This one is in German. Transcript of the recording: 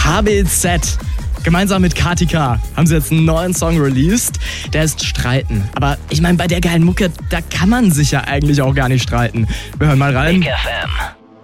HBZ. Gemeinsam mit KTK haben sie jetzt einen neuen Song released. Der ist Streiten. Aber ich meine, bei der geilen Mucke, da kann man sich ja eigentlich auch gar nicht streiten. Wir hören mal rein. Big FM.